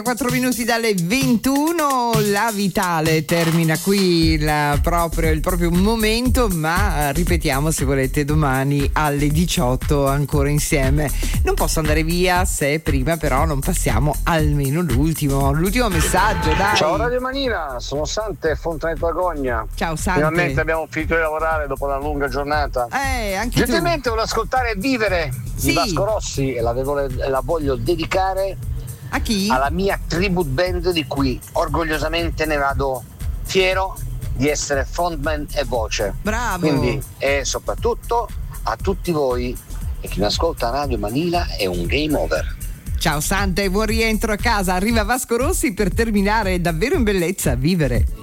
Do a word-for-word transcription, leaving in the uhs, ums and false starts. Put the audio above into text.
quattro minuti dalle ventuno, la Vitale termina qui il proprio, il proprio momento, ma ripetiamo, se volete, domani alle diciotto ancora insieme. Non posso andare via se prima però non passiamo almeno l'ultimo l'ultimo messaggio, dai. Ciao Radio Manina, sono Sante Fontanetto Agogna. Ciao Sante. Finalmente abbiamo finito di lavorare dopo una lunga giornata. Eh, anche Gentilmente tu. volevo ascoltare Vivere Sì. di Vasco Rossi e la, devo, la voglio dedicare a chi? Alla mia tribute band di cui orgogliosamente ne vado fiero di essere frontman e voce. Bravo. Quindi, e soprattutto a tutti voi e chi mi ascolta a Radio Manila è un game over. Ciao Sante, buon rientro a casa. Arriva Vasco Rossi per terminare davvero in bellezza Vivere.